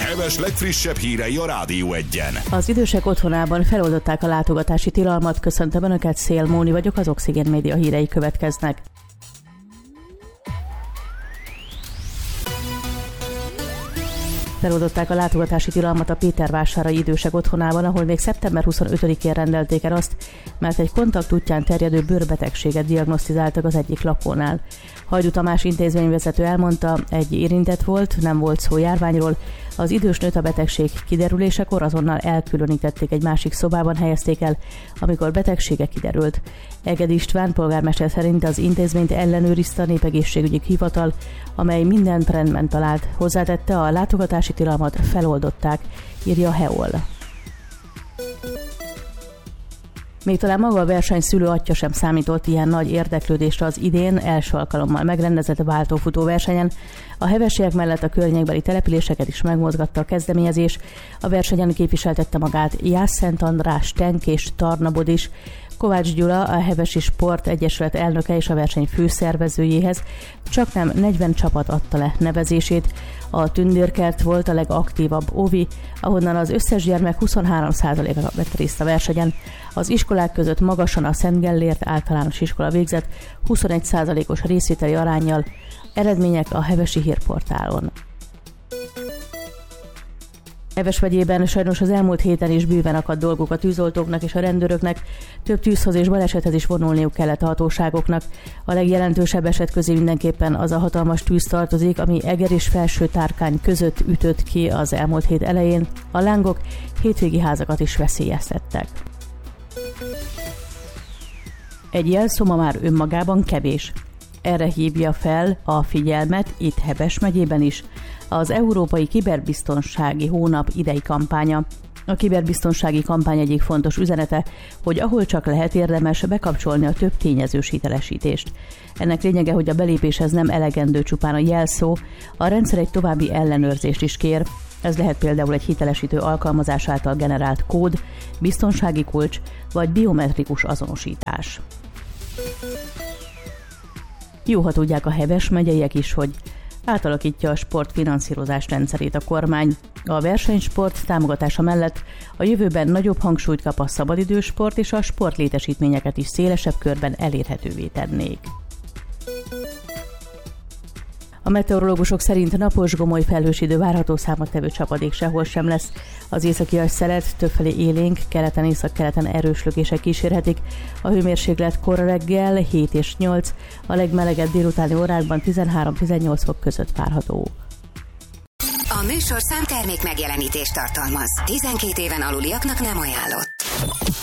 Heves legfrissebb hírei a Rádió Egyen. Az idősek otthonában feloldották a látogatási tilalmat. Köszöntöm Önöket, Szél Móni vagyok, az Oxigén Média hírei következnek. Feloldották a látogatási tilalmat a Pétervásárai idősek otthonában, ahol még szeptember 25-én rendelték el azt, mert egy kontakt útján terjedő bőrbetegséget diagnosztizáltak az egyik lakónál. Hajdú Tamás intézményvezető elmondta, egy érintett volt, nem volt szó járványról, az idős nőt a betegség kiderülésekor azonnal elkülönítették, egy másik szobában helyezték el, amikor betegsége kiderült. Egedi István polgármester szerint az intézményt ellenőrizte a Népegészségügyi Hivatal, amely mindent rendben talált. Hozzátette, a látogatási tilalmat feloldották, írja a Heol. Még talán maga a versenyszülő atya sem számított ilyen nagy érdeklődésre az idén első alkalommal megrendezett váltófutó versenyen. A hevesiek mellett a környékbeli településeket is megmozgatta a kezdeményezés. A versenyen képviseltette magát Jász-Szent András, Tenk és Tarnabod is. Kovács Gyula, a Hevesi Sport Egyesület elnöke és a verseny főszervezőjéhez csaknem 40 csapat adta le nevezését. A Tündérkert volt a legaktívabb óvi, ahonnan az összes gyermek 23%-a vett részt a versenyen. Az iskolák között magasan a Szent Gellért általános iskola végzett 21%-os részvételi aránnyal. Eredmények a Hevesi Hírportálon. Heves megyében sajnos az elmúlt héten is bőven akadt dolguk a tűzoltóknak és a rendőröknek, több tűzhoz és balesethez is vonulniuk kellett a hatóságoknak. A legjelentősebb eset közé mindenképpen az a hatalmas tűz tartozik, ami Eger és Felső-Tárkány között ütött ki az elmúlt hét elején. A lángok hétvégi házakat is veszélyeztettek. Egy jelszó ma már önmagában kevés. Erre hívja fel a figyelmet itt Heves megyében is az Európai Kiberbiztonsági Hónap idei kampánya. A kiberbiztonsági kampány egyik fontos üzenete, hogy ahol csak lehet, érdemes bekapcsolni a több tényezős hitelesítést. Ennek lényege, hogy a belépéshez nem elegendő csupán a jelszó, a rendszer egy további ellenőrzést is kér. Ez lehet például egy hitelesítő alkalmazás által generált kód, biztonsági kulcs vagy biometrikus azonosítás. Jó, ha tudják a Heves megyeiek is, hogy átalakítja a sportfinanszírozás rendszerét a kormány. A versenysport támogatása mellett a jövőben nagyobb hangsúlyt kap a szabadidősport, és a sportlétesítményeket is szélesebb körben elérhetővé tennék. A meteorológusok szerint napos, gomoly felhős idő várható, számottevő csapadék sehol sem lesz. Az északias szelet többfelé élénk, keleten, északkeleten erős lökések kísérhetik. A hőmérséklet kora reggel 7 és 8, a legmelegebb délutáni órákban 13-18 fok között várható. A műsorszám termék megjelenítést tartalmaz. 12 éven aluliaknak nem ajánlott.